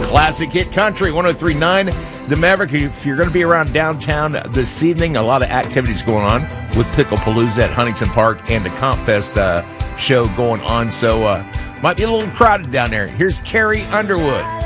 Classic Hit Country, 103.9 The Maverick. If you're going to be around downtown this evening, a lot of activities going on with Picklepalooza at Huntington Park and the Comp Fest show going on. So might be a little crowded down there. Here's Carrie Underwood.